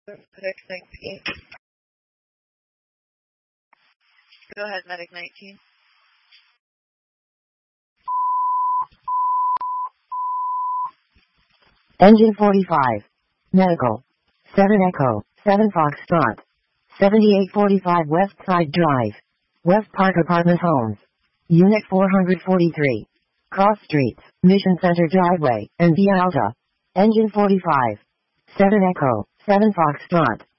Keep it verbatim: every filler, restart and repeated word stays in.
Medic nineteen. Go ahead, Medic nineteen. Engine forty-five. Medical. seven Echo, seven Foxtrot. seventy-eight forty-five West Side Drive. West Park Apartment Homes. Unit four forty-three. Cross Streets, Mission Center Driveway, and Via Alta. Engine forty-five. seven Echo, seven Foxtrot.